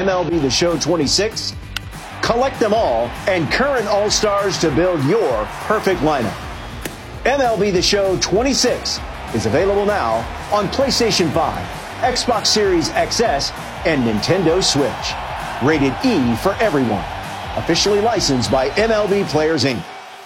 MLB The Show 26? Collect them all and current All-Stars to build your perfect lineup. MLB The Show 26 is available now on PlayStation 5, Xbox Series XS, and Nintendo Switch. Rated E for everyone. Officially licensed by MLB Players, Inc.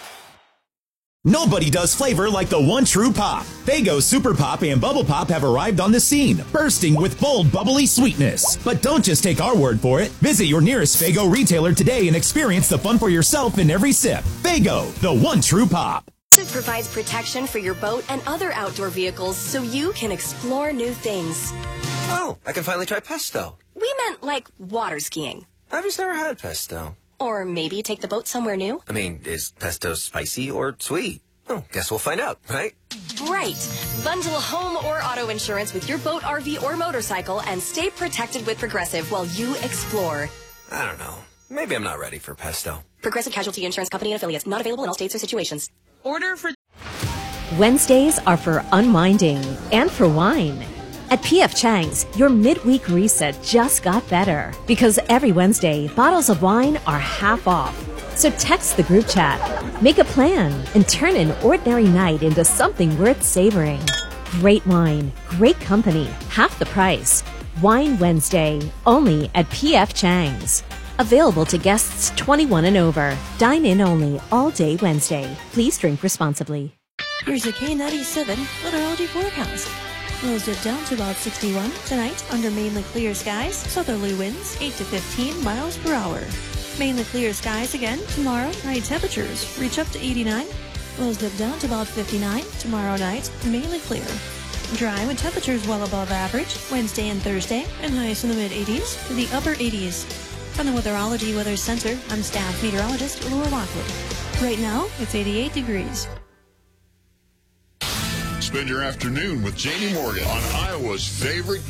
Nobody does flavor like the one true pop. Faygo Super Pop and Bubble Pop have arrived on the scene, bursting with bold, bubbly sweetness. But don't just take our word for it. Visit your nearest Faygo retailer today and experience the fun for yourself in every sip. Faygo, the one true pop. It provides protection for your boat and other outdoor vehicles so you can explore new things. Oh, I can finally try pesto. We meant like water skiing. I've just never had pesto. Or maybe take the boat somewhere new. I mean, is pesto spicy or sweet? Oh, guess we'll find out, right? Right. Bundle home or auto insurance with your boat, RV, or motorcycle and stay protected with Progressive while you explore. I don't know. Maybe I'm not ready for pesto. Progressive Casualty Insurance Company and affiliates. Not available in all states or situations. Order for... Wednesdays are for unwinding and for wine. At P.F. Chang's, your midweek reset just got better because every Wednesday, bottles of wine are half off. So text the group chat, make a plan, and turn an ordinary night into something worth savoring. Great wine, great company, half the price. Wine Wednesday, only at P.F. Chang's. Available to guests 21 and over. Dine in only all day Wednesday. Please drink responsibly. Here's a K97 meteorology forecast. Lows dip down to about 61 tonight under mainly clear skies. Southerly winds 8 to 15 miles per hour. Mainly clear skies again tomorrow. Night temperatures reach up to 89. Lows dip down to about 59 tomorrow night. Mainly clear. Dry with temperatures well above average Wednesday and Thursday, and highs in the mid-80s to the upper 80s. From the Weatherology Weather Center, I'm staff meteorologist Laura Lockwood. Right now, it's 88 degrees. Spend your afternoon with Jamie Morgan on Iowa's favorite